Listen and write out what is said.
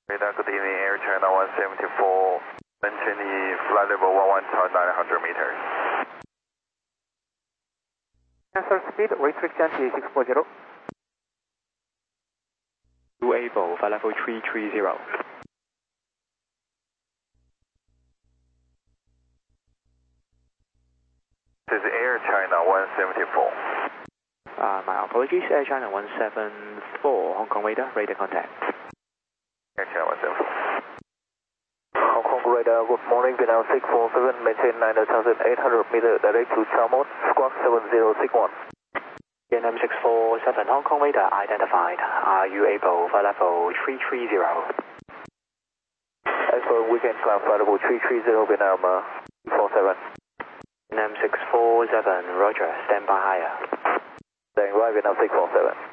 Radar, good evening, Air China 174. Maintain flight level 11,900 meters. Cancel speed, restriction T640. Able, flight level 330. This is Air China 174. My apologies, Air China 174, Hong Kong radar contact. Air China 174. Hong Kong radar, good morning, Vietnam 647, maintain 9,800 meters, direct to Chalmont, squawk 7061. Vietnam 647, Hong Kong radar identified. Are you able, flight level 330? Excellent, we can climb flight level 330, Vietnam 47. Vietnam 647, roger, stand by higher. Standing by, Vietnam 647.